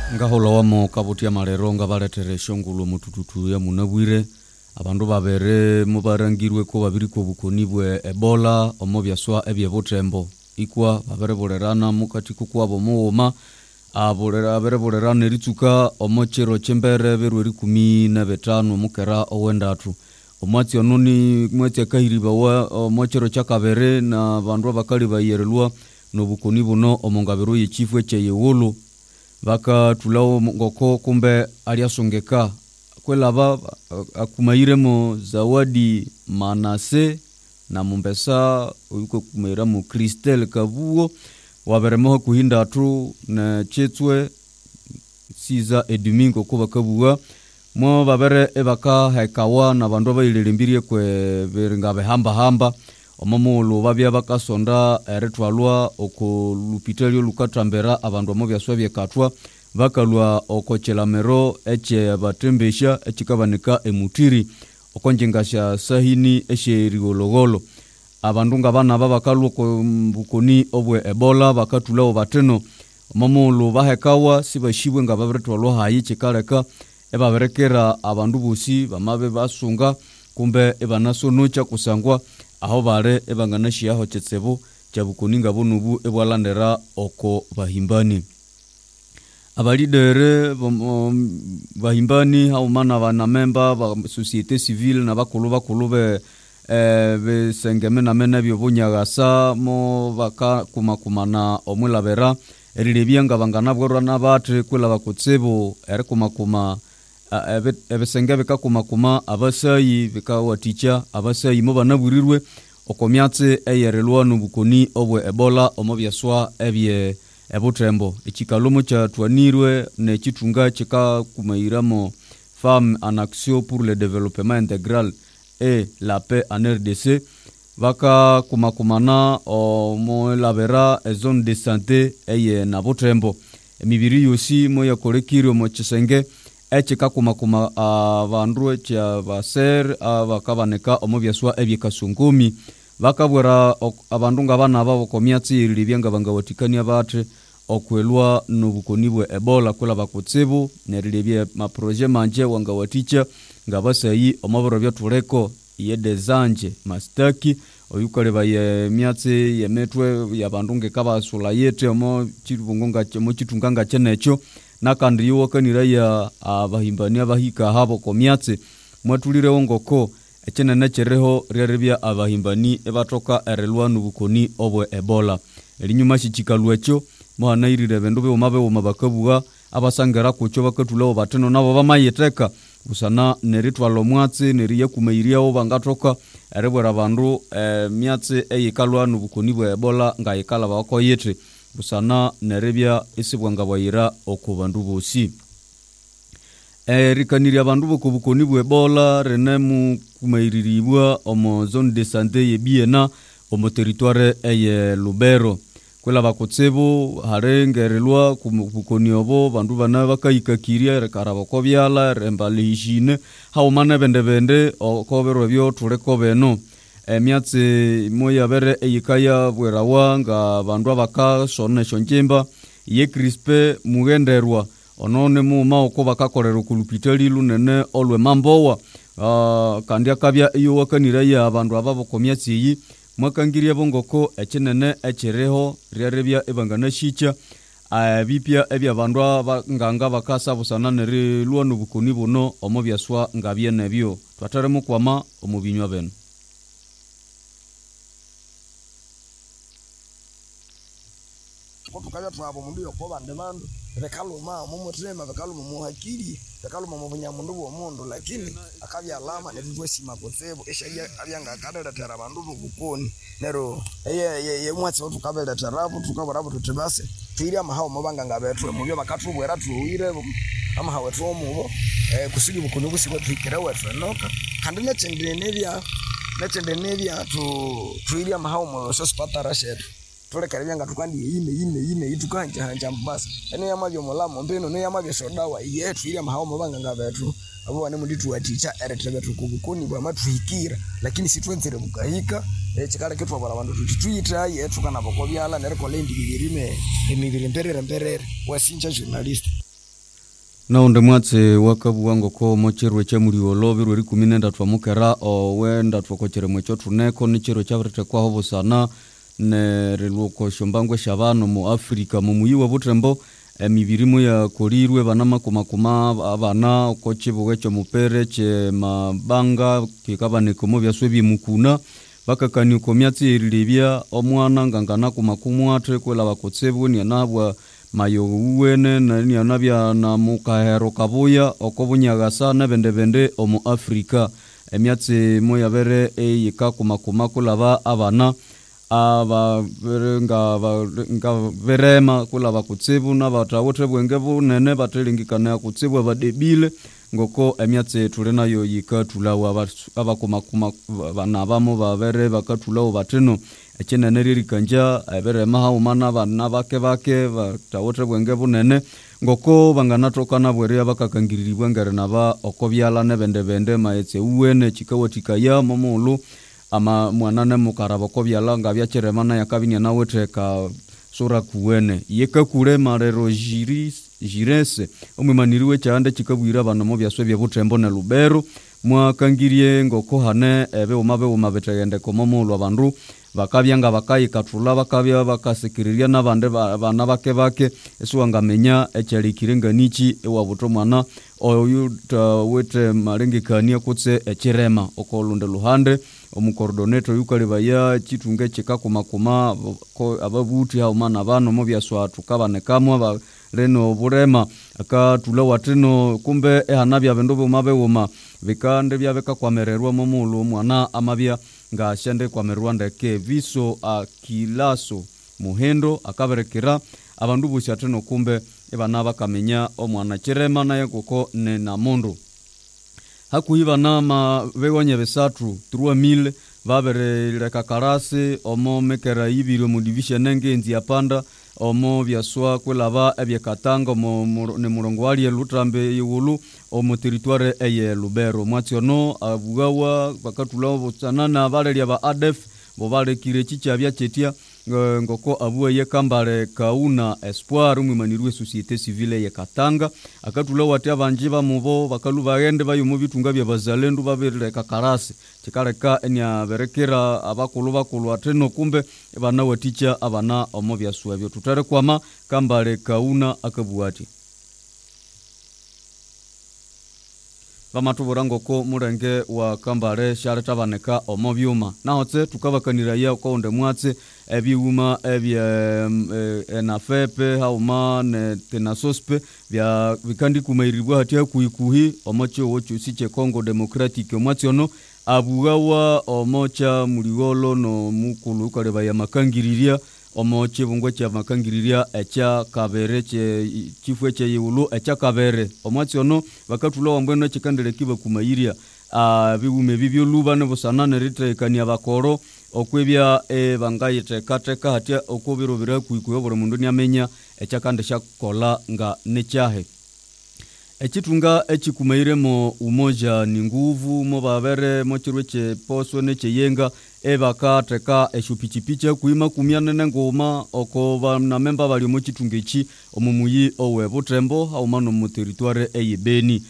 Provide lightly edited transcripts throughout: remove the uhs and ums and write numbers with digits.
Ngahola wamo kabutia marero ngabaletere shongulu mutututu ya munabwire abandu babere mubarangirwe ko babiri ko bukonibwe Ebola omobyaswa ebyebutembo ikwa babere bolerana mukati kukwabo muoma abolera babere bolerana eritsuka omochero chembere berweri 15 mukera owendatu omwatsi ononi mwatsi akahiriba wa omochero chakabere na bandu bakali bayerelwa no bukoni buno omongabero yechifu echeyewolo baka tulao ngoko kumbe aliasongeka kwelaba akumairemo Zawadi Manase na Mumbesa uyuko kumairamo Christelle Kabuo waberemo kuhinda atu na Chetswe Siza Domingo ko bakabua mo babere ebaka hekawa na bandu bayilelembiriye kwe beringabe hamba omamolo babya bakasonda eretwalwa oko lupitelio lukatambera abandu amobyaswa byekatwa bakalwa okochelamero eche batembesha echikabanika emutiri okonjengasha sahini esheriologolo abandu ngabana babakalwa ko bukoni obwe Ebola bakatulawo bateno omamolo bahekawa sibashibwe ngabaretwalwa hayi chikaleka ebaberekera abandu bosi bamabe basunga kumbe ebanasonocha kusangwa aho bare ebanganashia ho chetsebo chabukoninga bonubu ebwalandera oko bahimbani abalidere bahimbani haumana bana member ba societe civile na bakulu besengeme na mena byobonyagasa mo baka kumakumana omulabera erilebyanga bangana bworana batre kwela bakotsebo erikumakuma ebesenge bikakumakuma abasayi bikawaticha abasayi mo banaburirwe okomyatse eyerelwa nubukoni obwe Ebola omobyaswa ebye ebutembo ekikalomo cha twanirwe ne chitunga chika kumairamo Femme en action pour le développement intégral et la paix en RDC baka kumakumana omo labera zone de santé eye na butembo emibiri yosi mo yakolekiro mo chisenge echika kumakuma abandu echa baser bakabaneka omobyaswa ebyekasungumi bakabwera abandu ngabana babo komyatsi libyenga bangawatikania batre okwelwa nobukonibwe Ebola kula bakotsebo nerilebye maproje manje wangawaticha ngabasayi omaboro byatuleko yedezanje mastaki oyukale baye myatsi yemetwe yabandunge kabasula yete omo chibungonga mo chitunganga chenecho nakandi yowakanira ya abahimbani abahika habo komyatse mwatulire wongoko echenene chereho ryerebya abahimbani ebatoka erelwa nubukoni obwe Ebola elinyuma chichikalwecho mwana bendu be omabe omabakabuga abasangera kucho bakatulawo bateno nabo bamayeteka usana neritwalo mwatse neriye kumeiriawo bangatoka erebwera bandu myatse eyikalwa nubukoni bwe Ebola ngayikala bako yete usana nerebya isibwanga bayira okubandu bosi rikaniri abandu bokubukoni bwe Ebola renemu kumairiribwa omo zone de santé yebiena omo territoire eye Lubero kwela bakotsebo harengerelwa kubukoni obo bandu bana bakayikakiria rekarabo kobyala rembalishine haumana bende okobero byo tuleko beno myatse moya bere eyikaya bwerawa nga bandu abaka sone shonjemba ye Crispe mugenderwa onone mu maoko bakakorera kulupitali lunene olwe mambowa kandi akabya iyo wakanira ya abandu ababo komyatsi yi mwakangiria bongoko echenene echereho ryarebya ebanganashicha bipya ebya bandu nganga bakasa busana neri luano bukoni buno omobyaswa ngabye nebyo twataremu kwama omubinywa beno tukabya twabo mundu yokoba ndebando bekaluma mumutrema bekaluma muhakiri bekaluma mubunyamundu bwomundu lakini akabya alama netwesima kotsebo eshaye abyanga kadala tera bandu bukoni nero ye mwatsi tukabela terabu tukabarabu tutebase twirya mahawo mabanga ngabetwe mubyo bakatubwera tuwire amahawe twomubo kusigi bukoni busibo twikira wetwe noka kandi nechendenebya twirya mahawo mu sospatara shetu tulekere byanga tukandi ine itukanje hanja mbasa ene yamabyo molamo mbeno ne yamabyo sodawa yetu ile mahawo mabanga ngabetu abo bane munditu aticha eretrebe tukubukoni bwa matuhikira lakini sitwenzere bukahika chikala kitu abala bandu tutuyita yetu kana bokobyala nereko lendi bibirime emibiri mperere wasinja journalist na onde mwatse wakabu wango ko mocherwe cha muri oloviro ri 13 twamukera owenda twakochere mwecho tuneko ni chero chavrete kwa hobo sana ne reluko shombangwe shabano mu Afrika mu muyiwa butrembo mibirimo ya korirwe banama kuma abana kochibo wecho mupere che mabanga kikabaneko mu byaswe bimukuna bakakani komyatsi rilibya omwana ngangana kumakumwatre kwela bakotsebu ni anabwa mayo uwene na ni anabya na mukahero kabuya okobunyagasa na bende omu Afrika emyatsi moya bere eyika kuma kulaba abana nga verema kulaba kutsibu na batawotre bwenge bunene batelingikana kutsibu abadebile ngoko emyatsi tulena yo yika tulawa abakuma bana bamo babere bakatulawo bateno ekinene ririkanja verema haumana bana bake batawotre bwenge bunene ngoko banganatokana bweria bakakangiriribwa ngare naba okobyala ne bende maetse uwene chikawatikaya momulu ama mwanane mukarabo kobyala ngabya cheremana yakabinya nawe ka sura kuwene yeka kure marero jirese omwimaniriwe cyande kikabwira bana mo byaswe bya butrembo na Lubero mwakangirie ngoko hane ebe umabe betegende komomulwa bandu bakabyanga bakayikatula bakabya bakasikiriria nabande bana bake esuwangamenya ekyalikirenga nichi ewa butomwana oyu wete marengekania kutse ekirema okolunde luhande omukordoneto yukalibaya chitunge chikakuma ko ababuti hao mana bano mo byaswa tukabanekamwa reno burema akatula watino kumbe ehanabya bendobo mabewoma vikande byabeka kwamererwa momulu mwana amabya ngashende kwamerwa ndeke viso akilaso muhendo akaberekera abandu bushateno kumbe ebana bakamenya omwana kirema naye koko ne namondo hakuiba nama begonye besatu 3000 babere lekakarasi omo mekera ibiro mu division ngenzi yapanda omo byaswa kwelaba ebyekatanga ne murongo wali lutrambe yulu omo territoire eye Lubero mwationo abugawa bakatulawo botsanana balelya ba ADF bo bale kirechi cyabya chetia ngoko abuwe yekambale kauna espoir umwimanirwe societe civile yekatanga akatula wati abanjiba mubo bakalu bagende bayo bitunga bya bazalendu babireka kakarasi kikareka enya berekera abakulu ateno kumbe bana waticha abana omo byaswa byo tutare kwama kambale kauna akabuwati bamatuburango ko murenge wa kambare share tabaneka omobyuma nahotse tukabakanira ya ko onde mwatse ebiuma ebya enafepe hauma ne tenasospe bya bikandi kumairibwa hatia kuikuhi omocho wocho siche Congo Democratic omwatsiono abugawa omocha muligolo no mukulu kaleba ya makangiriria omoche bungwe cha makangiriria echa kabere chifwe che yulu echa kabere omwatsiono bakatula wambweno chikandele kiba kumairia bigume bibyo lubane busanane ritekania bakoro okwebya bangayite kateka hatia okobiro bira kuikuyo buri mundu nyamenya echa kande shakola nga nechahe echitunga echikumairemo umoja ni nguvu mo babere mo chirweche poso neche yenga bakateka eshupichipicha kuima kumyanene ngoma oko na memba bali mo chitungechi omumuyi owe butrembo haumano mu territoire eyebeni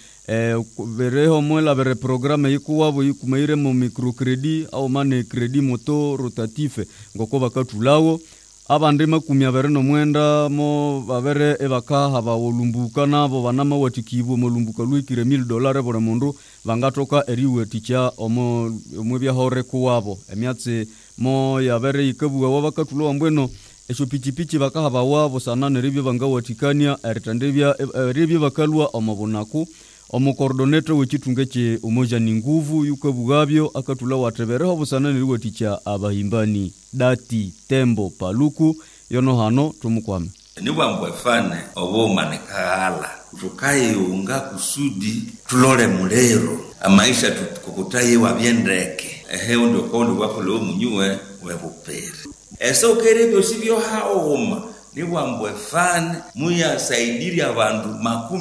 bereho mwela bere programe yikuwabo yikumaire mu microcredit au mane credit moto rotatif ngoko bakatulawo abande makumya bere no mwenda mo babere ebaka haba olumbuka nabo banama watikibo mo lumbuka lwikire $1000 bore mundu bangatoka eriwe ticha omo bya hore kuwabo emyatse mo ya bere ikabuwa wabakatulo mbweno esho pichipichi baka haba wabo sanane ribyo bangawatikania eritandebya ribyo bakalwa omobonaku omukordoneto wechitungeche umoja ni nguvu yukabugabyo akatula watebereho busanane riwe ticha abahimbani dati tembo paluku yono hano tumukwame nibwambwe fane obo manekala tukayunga kusudi tulole mulero amaisha tukukutaye wabyendeke ndio kondo wako lo munywe webupere eso kerebyo sibyo haoma nibwambwe fane muya saidiri abantu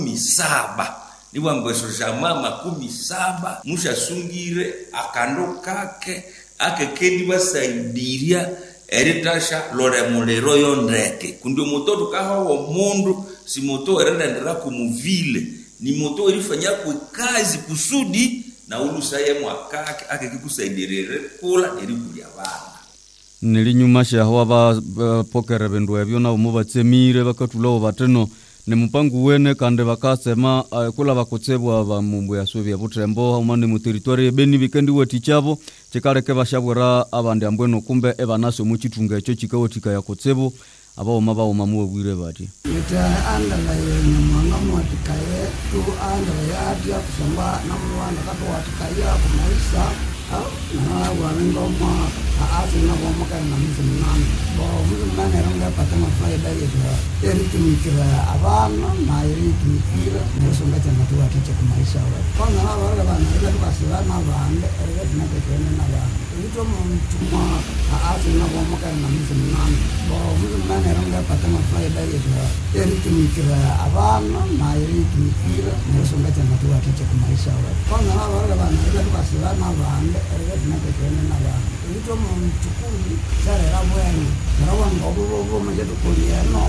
17 nibwambwe sojama 17 musha sungire akando kake akekendi basaidiria eritasha lore mulero yondeke kundi mutoto kaho wo mundu si moto erendera kumuvile ni moto ilifanya kwa kazi kusudi na ulusaye mwakake akikusaidirire kula nilikuja bana nilinyumasha hawa ba pokere bendu ebyo na umubatsemire bakatulawo bateno ne mupangu wene kande bakasema kula bakotsebwa ba mumbu ya Sovia butrembo haumane mu territory beni bikendi wati chabo chikareke bashabura abandi ambweno kumbe ebanaso mu chitunga echo chikawotika ya kotsebo abo maba mu bwire bati nita andala nyamanga mwatikaye tu andala ya dia kusamba na mwana katwatikaya kumaisha na wanengoma asina bomaka na mzimana bo mzimana ronga patama faida yetu eritumikira abana na eritumikira nesonga cyane tuwatiche kumaisha wa kwanza na wale bana ile tukasira na bande erega tunakekene na bana ito mtuma asina bomaka na mzimana bo mzimana ronga patama faida yetu eritumikira abana na eritumikira nesonga cyane tuwatiche kumaisha wa kwanza na wale bana ile tukasira na bande erega tunakekene na bana ito mtukuli sare la bwana na wango bo majetu kuliano